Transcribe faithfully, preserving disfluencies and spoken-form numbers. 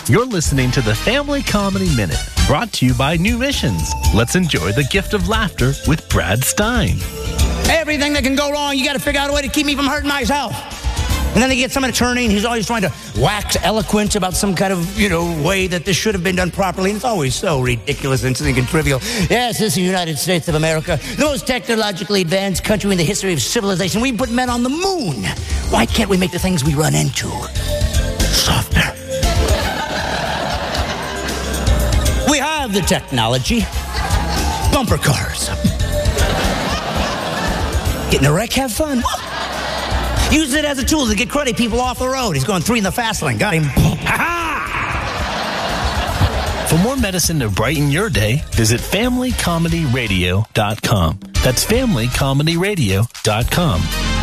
You're listening to the Family Comedy Minute, brought to you by New Missions. Let's enjoy the gift of laughter with Brad Stein. Everything that can go wrong, you got to figure out a way to keep me from hurting myself. And then they get some attorney, and he's always trying to wax eloquent about some kind of, you know, way that this should have been done properly. And it's always so ridiculous and and trivial. Yes, this is the United States of America, the most technologically advanced country in the history of civilization. We put men on the moon. Why can't we make the things we run into softer? We have the technology. Bumper cars. Get in a wreck, have fun. Use it as a tool to get cruddy people off the road. He's going three in the fast lane. Got him. Ha-ha! For more medicine to brighten your day, visit family comedy radio dot com. That's family comedy radio dot com.